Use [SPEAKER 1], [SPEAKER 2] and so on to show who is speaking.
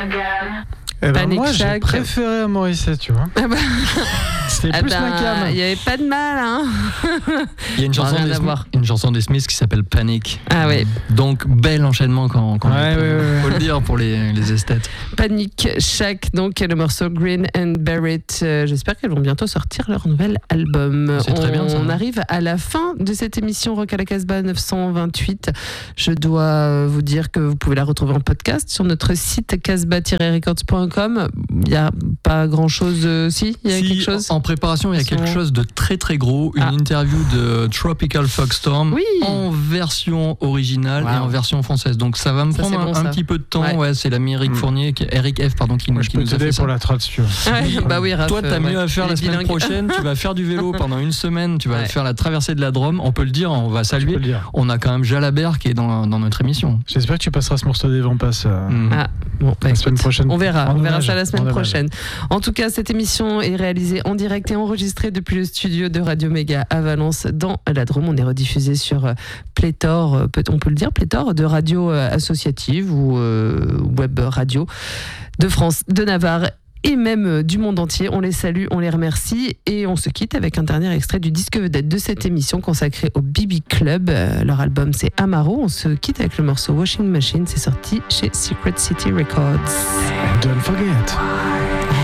[SPEAKER 1] Eh ben
[SPEAKER 2] Panic
[SPEAKER 1] moi, j'ai
[SPEAKER 2] Shack.
[SPEAKER 1] préféré à Morissette, tu vois.
[SPEAKER 2] Ah bah,
[SPEAKER 1] C'était plus ma cam.
[SPEAKER 2] il n'y avait pas de mal, hein.
[SPEAKER 3] Il y a une chanson des Smiths qui s'appelle Panic.
[SPEAKER 2] Ah ouais.
[SPEAKER 3] Donc, bel enchaînement quand
[SPEAKER 1] Ouais.
[SPEAKER 3] faut le dire pour les esthètes.
[SPEAKER 2] Panic Shack, donc le morceau Green and Barrett. J'espère qu'elles vont bientôt sortir leur nouvel album.
[SPEAKER 3] C'est très bien, ça.
[SPEAKER 2] On arrive à la fin de cette émission Rock à la Casbah 928. Je dois vous dire que vous pouvez la retrouver en podcast sur notre site casbah-records.com. Il n'y a pas grand-chose. Il y a quelque chose.
[SPEAKER 3] En préparation, il y a quelque chose de très très gros. Une interview de Tropical Foxstorm en version originale et en version française. Donc ça va me prendre un petit peu de temps. Ouais, c'est l'ami Eric Fournier, Eric F, pardon, qui nous a fait ça.
[SPEAKER 1] Je peux t'aider pour la trad, si tu veux.
[SPEAKER 2] Bah oui, Raph,
[SPEAKER 3] toi, t'as mieux à faire la semaine prochaine. Tu vas faire du vélo pendant une semaine. Tu vas faire la traversée de la Drôme. On peut le dire, on va saluer. On a quand même Jalabert qui est dans notre émission.
[SPEAKER 1] J'espère que tu passeras ce morceau des Vampas
[SPEAKER 2] la
[SPEAKER 1] semaine prochaine.
[SPEAKER 2] On verra ça la semaine prochaine. En tout cas, cette émission est réalisée en direct et enregistrée depuis le studio de Radio Méga à Valence dans la Drôme. On est rediffusé sur pléthore, on peut le dire, pléthore de radios associatives ou web radio de France, de Navarre et même du monde entier. On les salue, on les remercie et on se quitte avec un dernier extrait du disque vedette de cette émission consacré au BB Club. Leur album c'est Amaro. On se quitte avec le morceau Washing Machine. C'est sorti chez Secret City Records.
[SPEAKER 1] Don't forget.